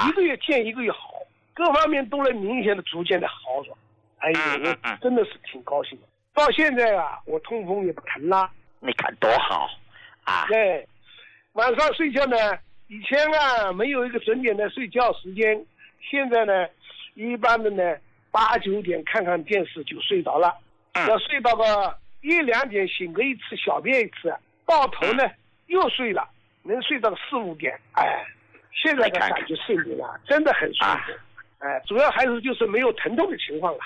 一个月见一个月好，各方面都能明显的逐渐的好转。哎呦，我真的是挺高兴的。到现在啊，我痛风也不疼了。 你看多好啊！ 对，晚上睡觉呢，以前啊没有一个准点的睡觉时间，现在呢，一般的呢8、9点看看电视就睡着了，要睡到个1、2点醒个一次，小便一次，到头呢又睡了，能睡到4、5点。哎，现在的感觉睡眠啊真的很舒服。哎，主要还是就是没有疼痛的情况了。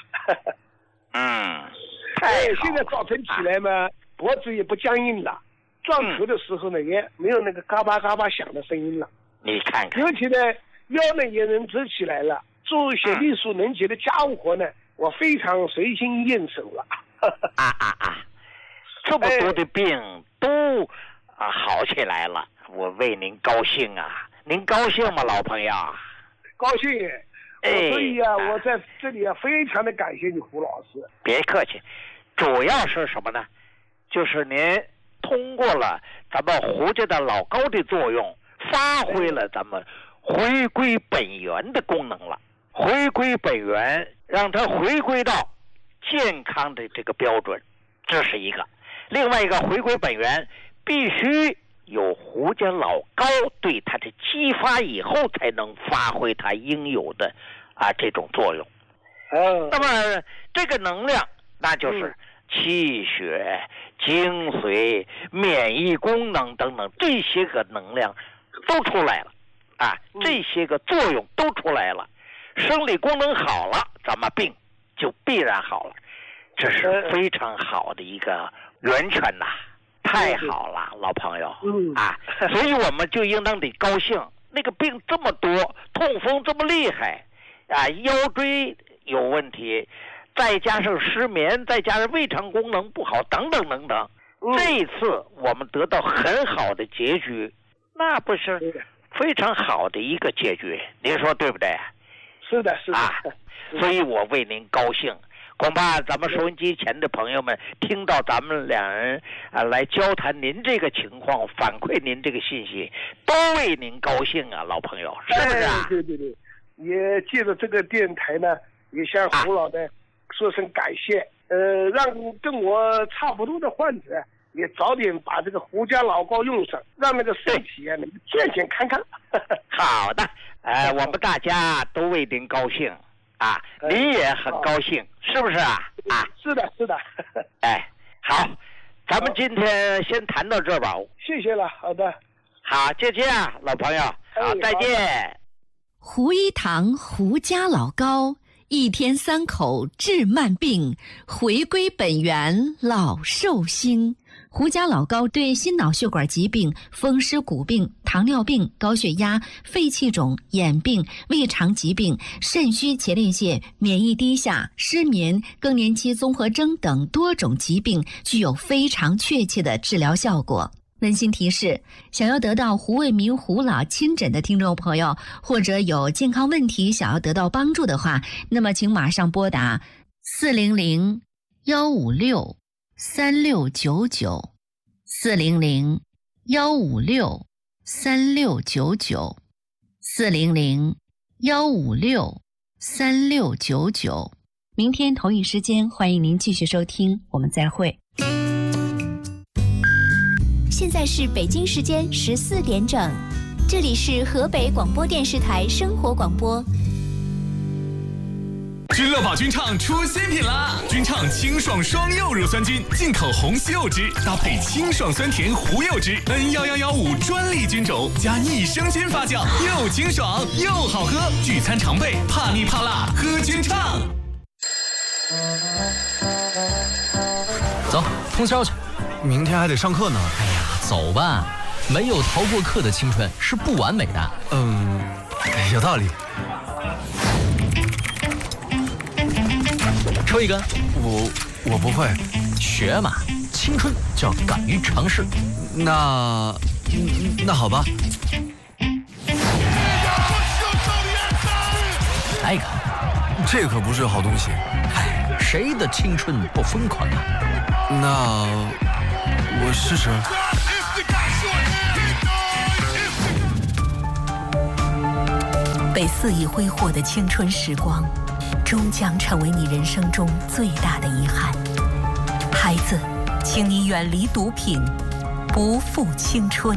现在早晨起来嘛，脖子也不僵硬了，撞头的时候呢也没有那个嘎巴嘎巴响的声音了。 你看看， 尤其呢腰呢也能直起来了，做一些力所能及的家务活呢，我非常随心应手了。 这么多的病都好起来了，我为您高兴啊！您高兴吗，老朋友？ 高兴。所以啊，我在这里啊，非常的感谢你胡老师。 别客气，主要是什么呢？就是您通过了咱们胡家的老高的作用，发挥了咱们回归本源的功能了。回归本源，让它回归到健康的这个标准，这是一个。另外一个，回归本源必须有胡家老高对它的激发以后，才能发挥它应有的这种作用。那么这个能量，那就是气血、精髓、免疫功能等等这些个能量都出来了这些个作用都出来了，生理功能好了，咱们病就必然好了，这是非常好的一个源泉呐。太好了，老朋友所以我们就应当得高兴。那个病这么多，痛风这么厉害腰椎有问题，再加上失眠，再加上胃肠功能不好，等等等等。这一次我们得到很好的结局，那不是非常好的一个结局，您说对不对？ 是的，是的所以我为您高兴。恐怕咱们收音机前的朋友们听到咱们两人来交谈您这个情况，反馈您这个信息，都为您高兴啊，老朋友，是不是啊？ 对，也借着这个电台呢，也向胡老的说声感谢。让跟我差不多的患者也早点把这个胡家老高用上，让那个身体能健健康康。 好的，我们大家都为您高兴。你也很高兴，是不是是的，是的。 好，咱们今天先谈到这吧。 谢谢了，好的。 好，再见，老朋友。好，再见。 胡一堂胡家老高，1天3口治慢病，回归本源老寿星。胡家老高对心脑血管疾病、风湿骨病、糖尿病、高血压、肺气肿、眼病、胃肠疾病、肾虚前列腺、免疫低下、失眠、更年期综合征等多种疾病具有非常确切的治疗效果。温馨提示，想要得到胡卫民胡老亲诊的听众朋友，或者有健康问题想要得到帮助的话，那么请马上拨打400-156-3699 400-156-3699 400-156-3699。明天同一时间，欢迎您继续收听，我们再会。 现在是北京时间14点整，这里是河北广播电视台生活广播。 君乐宝君畅出新品啦！君畅清爽双柚乳酸菌，进口红西柚汁搭配清爽酸甜胡柚汁 N11115专利菌种，加益生菌发酵，又清爽又好喝。聚餐常备，怕腻怕辣，喝君畅。 走，通宵去。 明天还得上课呢。 哎呀，走吧，没有逃过课的青春是不完美的。 有道理。 抽一根。 我不会。 学嘛，青春就要敢于尝试。 那好吧。 来一个。 这可不是好东西。 谁的青春不疯狂啊？ 那我试试。 被肆意挥霍的青春时光，终将成为你人生中最大的遗憾。孩子，请你远离毒品，不负青春。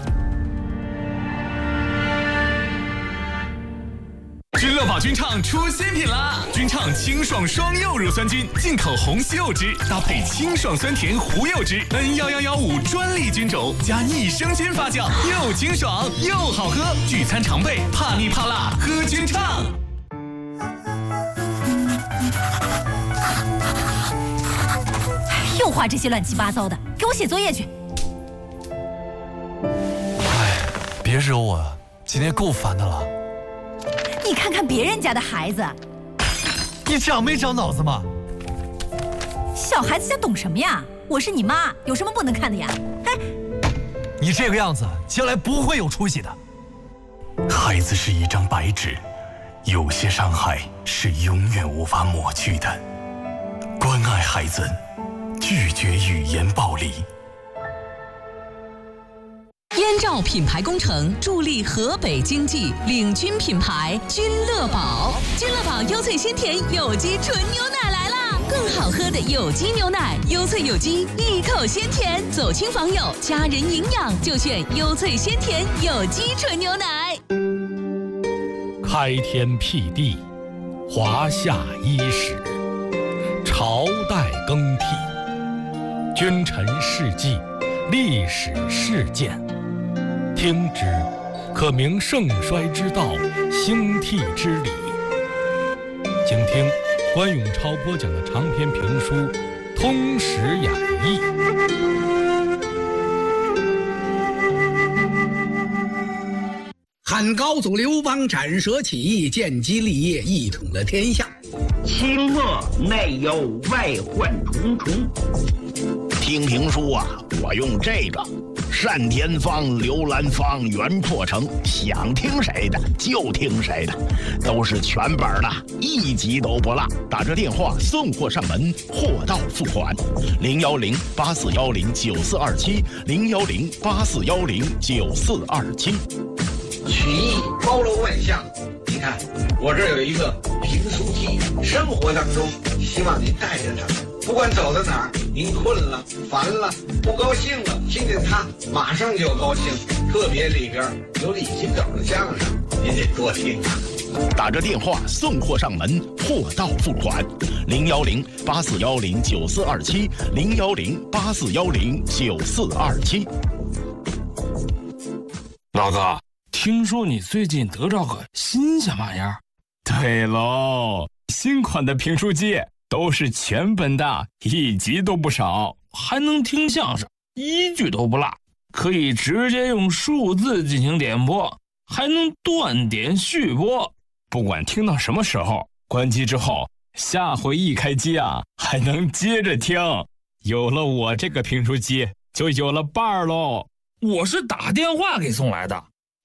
君乐宝菌畅出新品啦！菌畅清爽双柚乳酸菌，进口红西柚汁，搭配清爽酸甜胡柚汁，N11115专利菌种，加益生菌发酵，又清爽又好喝。聚餐常备，怕腻怕辣，喝菌畅。 又画这些乱七八糟的，给我写作业去。 哎，别惹我啊，今天够烦的了。 你看看别人家的孩子， 你长没长脑子吗？ 小孩子家懂什么呀？我是你妈，有什么不能看的呀？哎， 你这个样子，将来不会有出息的。 孩子是一张白纸，有些伤害是永远无法抹去的。关爱孩子，拒绝语言暴力。 燕赵品牌工程助力河北经济，领军品牌君乐宝。君乐宝优萃鲜甜有机纯牛奶来啦！更好喝的有机牛奶，优萃有机，一口鲜甜，走亲访友，家人营养就选优萃鲜甜有机纯牛奶。 开天辟地，华夏伊始，朝代更替，君臣事迹，历史事件。听之，可明盛衰之道，兴替之理。请听关永超播讲的长篇评书《通史演义》。 汉高祖刘邦斩蛇起义，建基立业，一统了天下。 清末内忧外患重重。 听评书啊，我用这个。单田芳、刘兰芳、袁阔成，想听谁的就听谁的，都是全本的，一集都不落。打这电话送货上门，货到付款。010-8410-9427，010-8410-9427。 曲艺包罗万象，你看我这有一个评书机，生活当中希望您带着它。不管走到哪儿，您困了、烦了、不高兴了，听见它马上就高兴。特别里边有李金斗的相声，您得多听啊。 打着电话送货上门，货到付款。010-8410-9427，010-8410-9427。 老哥，听说你最近得着个新鲜玩意儿？ 对喽，新款的评书机。都是全本的，一集都不少， 还能听相声，一句都不落，可以直接用数字进行点播，还能断点续播。 不管听到什么时候，关机之后，下回一开机啊，还能接着听。有了我这个评书机，就有了伴儿喽。 我是打电话给送来的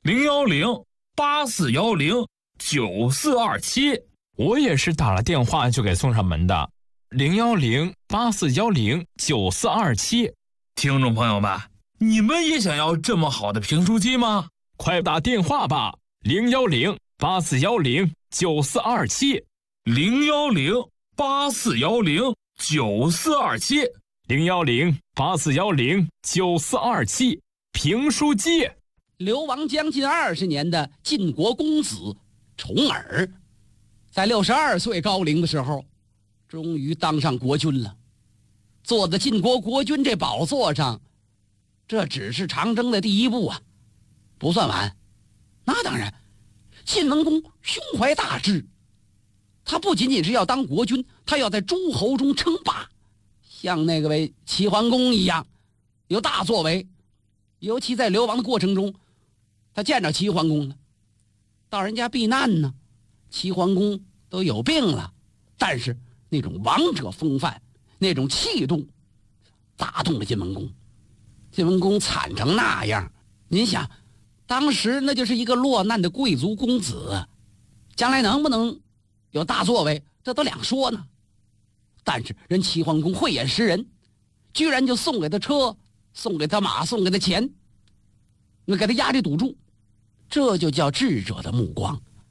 ，010-8410-9427。 我也是打了电话就给送上门的，010-8410-9427。 听众朋友们，你们也想要这么好的评书机吗？ 快打电话吧，010-8410-9427， 010-8410-9427， 010-8410-9427。评书机。 流亡将近20年的晋国公子重耳，在62岁高龄的时候，终于当上国君了，坐在晋国国君这宝座上，这只是长征的第一步啊，不算晚。那当然，晋文公胸怀大志，他不仅仅是要当国君，他要在诸侯中称霸，像那个位齐桓公一样，有大作为。尤其在流亡的过程中，他见着齐桓公了，到人家避难呢。齐桓公都有病了，但是那种王者风范，那种气度，打动了晋文公。晋文公惨成那样，您想，当时那就是一个落难的贵族公子，将来能不能有大作为，这都两说呢。但是人齐桓公慧眼识人，居然就送给他车，送给他马，送给他钱，那给他压这赌注，这就叫智者的目光。